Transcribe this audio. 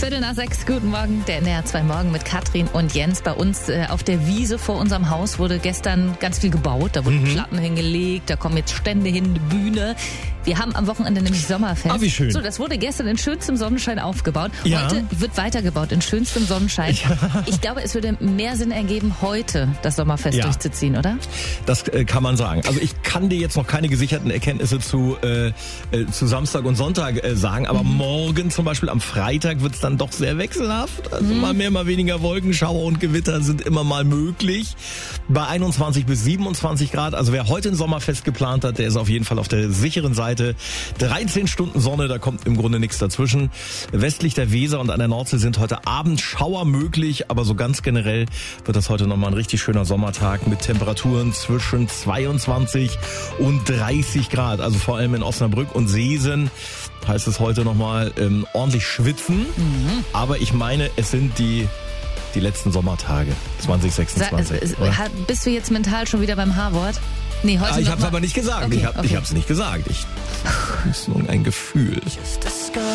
5:15, guten Morgen, der NDR 2 Morgen mit Katrin und Jens. Bei uns auf der Wiese vor unserem Haus wurde gestern ganz viel gebaut. Da wurden Platten hingelegt, da kommen jetzt Stände hin, eine Bühne. Wir haben am Wochenende nämlich Sommerfest. Ah, wie schön. So, das wurde gestern in schönstem Sonnenschein aufgebaut. Ja. Heute wird weitergebaut in schönstem Sonnenschein. Ja. Ich glaube, es würde mehr Sinn ergeben, heute das Sommerfest durchzuziehen, oder? Das kann man sagen. Also ich kann dir jetzt noch keine gesicherten Erkenntnisse zu Samstag und Sonntag sagen, aber morgen zum Beispiel am Freitag wird es dann doch sehr wechselhaft. Also mal mehr, mal weniger Wolkenschauer und Gewitter sind immer mal möglich. Bei 21 bis 27 Grad. Also wer heute ein Sommerfest geplant hat, der ist auf jeden Fall auf der sicheren Seite. 13 Stunden Sonne, da kommt im Grunde nichts dazwischen. Westlich der Weser und an der Nordsee sind heute Abend Schauer möglich, aber so ganz generell wird das heute nochmal ein richtig schöner Sommertag mit Temperaturen zwischen 22 und 30 Grad. Also vor allem in Osnabrück und Seesen heißt es heute nochmal ordentlich schwitzen. Aber ich meine, es sind die letzten Sommertage 2026. Bist du jetzt mental schon wieder beim H-Wort? Nee, heute ich habe es aber nicht gesagt. Okay, Ich habe es nicht gesagt. Ich ist nur ein Gefühl.